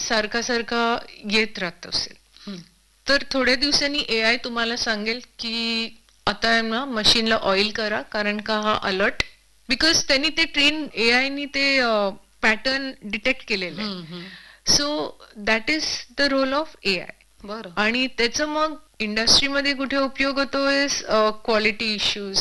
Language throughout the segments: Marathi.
सारखा सारखा येत राहत असेल तर थोड्या दिवसांनी AI तुम्हाला सांगेल की आता ना मशीनला ऑइल करा, कारण का हा अलर्ट, बिकॉज त्यांनी ते ट्रेन AI नी ते पॅटर्न डिटेक्ट केलेलं आहे. So that is the role of AI. बरं. आणि त्याचं मग इंडस्ट्रीमध्ये कुठे उपयोग होतोय, क्वालिटी इश्यूज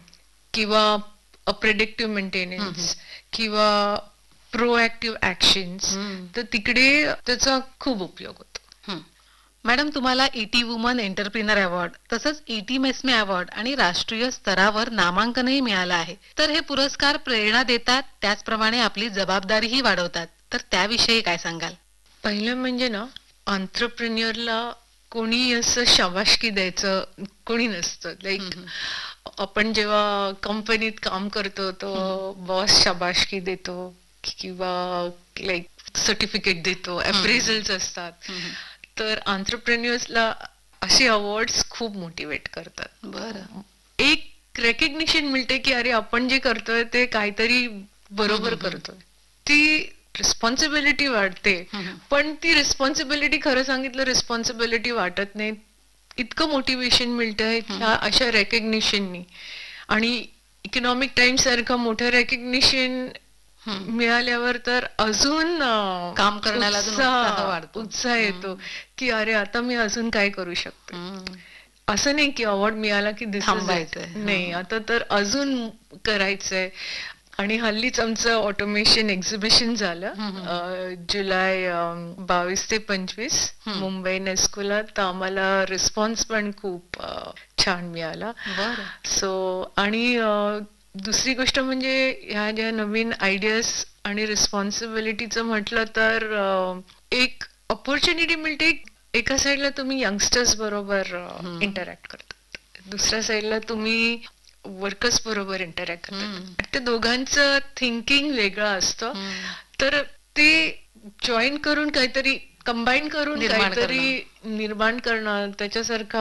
किंवा प्रेडिक्टिव्ह मेंटेनन्स किंवा प्रोएक्टिव्ह ऍक्शन्स, तर तिकडे त्याचा खूप उपयोग होतो. मॅडम, तुम्हाला ET वुमन एंटरप्रिनर अवॉर्ड तसंच ET मेस्मे अवॉर्ड आणि राष्ट्रीय स्तरावर नामांकनही मिळालं आहे. तर हे पुरस्कार प्रेरणा देतात, त्याचप्रमाणे आपली जबाबदारीही वाढवतात. तर त्याविषयी काय सांगाल? पहिलं म्हणजे ना, एंटरप्रेन्युअरला कोणी असं शाबासकी द्यायचं कोणी नसतं. लाईक आपण जेव्हा कंपनीत काम करतो तो बॉस शाबासकी देतो किंवा लाईक सर्टिफिकेट देतो, अप्रेझल्स असतात. तर एंटरप्रेन्युअर्सला असे अवॉर्ड्स खूप मोटिवेट करतात. बरं. एक रेकग्निशन मिळते की अरे आपण जे करतोय ते काहीतरी बरोबर करतोय. ती रिस्पॉन्सिबिलिटी वाटते, पण ती रिस्पॉन्सिबिलिटी खरं सांगितलं रिस्पॉन्सिबिलिटी वाटत नाही. इतकं मोटिवेशन मिळतंय ह्या अशा रेकग्निशननी. आणि इकॉनॉमिक टाइम्स सारखं मोठं रेकग्निशन मिळाल्यावर तर अजून काम करण्याला उत्साह येतो की अरे आता मी अजून काय करू शकतो. असं नाही की अवॉर्ड मिळाला की थांबायचं नाही, आता तर अजून करायचंय. आणि हल्लीच आमचं ऑटोमेशन एक्झिबिशन झालं जुलै 22 ते 25 मुंबई नेस्कोला. तर आम्हाला रिस्पॉन्स पण खूप छान मिळाला. सो आणि दुसरी गोष्ट म्हणजे ह्या ज्या नवीन आयडियाज आणि रिस्पॉन्सिबिलिटीचं म्हटलं तर एक ऑपॉर्च्युनिटी मिळते. एका साईडला तुम्ही यंगस्टर्स बरोबर इंटरॅक्ट करतात, दुसऱ्या साईडला तुम्ही वर्कर्स बरोबर इंटरॅक्ट करतात. त्या दोघांचं थिंकिंग वेगळं असतं. तर ते जॉईन करून काहीतरी कंबाईन करून काहीतरी निर्माण करणं त्याच्यासारखा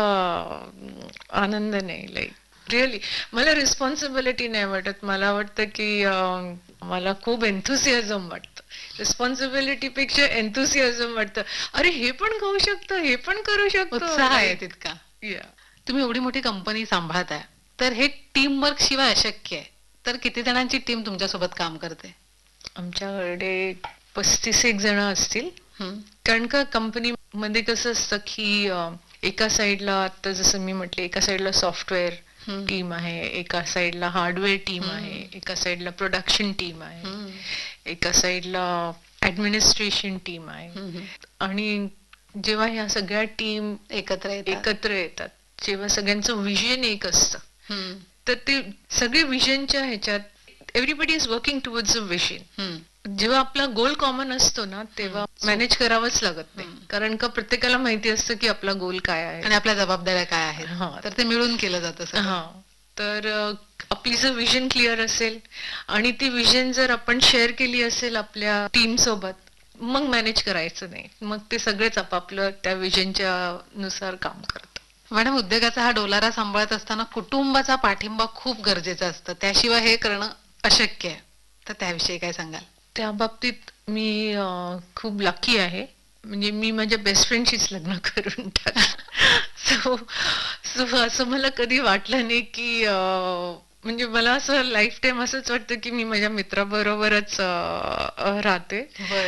आनंद नाही. लाईक रिअली मला रिस्पॉन्सिबिलिटी नाही वाटत. मला वाटतं की मला खूप एन्थुसियाझम वाटतं. रिस्पॉन्सिबिलिटी पेक्षा एन्थुसियाझम वाटतं. अरे हे पण खाऊ शकतं, हे पण करू शकतो, उत्साह आहे तितका. तुम्ही एवढी मोठी कंपनी सांभाळताय, तर हे टीम वर्क शिवाय अशक्य आहे. तर किती जणांची टीम तुमच्यासोबत काम करते? आमच्याकडे 35 जण असतील. कारण का कंपनी मध्ये कसं असतं की एका साईडला आता जसं मी म्हटले, एका साईडला सॉफ्टवेअर टीम आहे, एका साईडला हार्डवेअर टीम आहे, एका साईडला प्रोडक्शन टीम आहे, एका साईडला ऍडमिनिस्ट्रेशन टीम आहे. आणि जेव्हा ह्या सगळ्या टीम एकत्र येतात, जेव्हा सगळ्यांचं विजन एक असतं, तर ते सगळे विजनच्या ह्याच्यात everybody is working towards a vision. जेव्हा आपला गोल कॉमन असतो ना, तेव्हा मॅनेज करावंच लागत नाही. कारण का प्रत्येकाला माहिती असतं की आपला गोल काय आहे आणि आपल्या जबाबदाऱ्या काय आहेत, तर ते मिळून केलं जातं. तर आपली जर विजन क्लिअर असेल आणि ती विजन जर आपण शेअर केली असेल आपल्या टीम सोबत, मग मॅनेज करायचं नाही. मग ते सगळेच आपापलं त्या विजनच्या नुसार काम करतात. मॅडम, उद्योगाचा हा डोलारा सांभाळत असताना कुटुंबाचा पाठिंबा खूप गरजेचं असतं, त्याशिवाय हे करणं अशक्य आहे. तर त्याविषयी काय सांगाल? त्या बाबतीत मी खूप लकी आहे. म्हणजे मी माझ्या बेस्ट फ्रेंडशीच लग्न करून टाकलं. सो असं मला कधी वाटलं नाही की म्हणजे मला असं लाईफ टाईम असंच वाटतं की मी माझ्या मित्राबरोबरच राहते.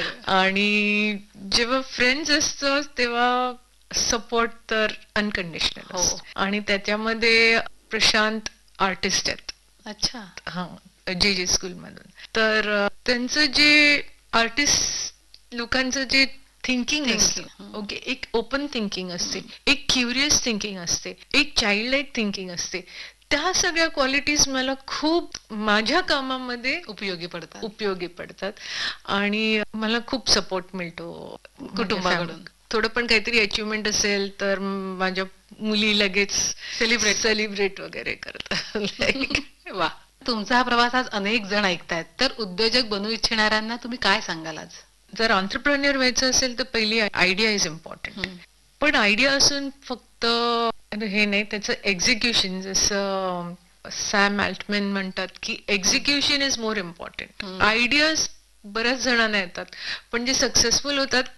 आणि जेव्हा फ्रेंड्स असतं तेव्हा सपोर्ट तर अनकंडिशनल असतो. आणि त्याच्यामध्ये प्रशांत आर्टिस्ट आहेत. अच्छा. हा, JJ स्कूल मधून. तर त्यांचं जे आर्टिस्ट लोकांचं जे थिंकिंग असतं, ओके, एक ओपन थिंकिंग असते, एक क्युरियस थिंकिंग असते, एक चाइल्ड लाईक थिंकिंग असते. त्या सगळ्या क्वालिटीज मला खूप माझ्या कामामध्ये उपयोगी पडतात. आणि मला खूप सपोर्ट मिळतो कुटुंबाकडून. थोडं पण काहीतरी अचिव्हमेंट असेल तर माझ्या मुली लगेच सेलिब्रेट वगैरे करतात. वा. तुमचा हा प्रवास आज अनेक जण ऐकतायत, तर उद्योजक बनू इच्छिणाऱ्यांना तुम्ही काय सांगाल आज? जर एंटरप्रेन्योर व्हायचं असेल तर पहिली आयडिया इज इम्पॉर्टंट. पण आयडिया असून फक्त हे नाही, त्याचं एक्झिक्युशन, जसं सॅम अल्टमॅन म्हणतात की execution is more important. Ideas बऱ्याच जणांना येतात, पण जे सक्सेसफुल होतात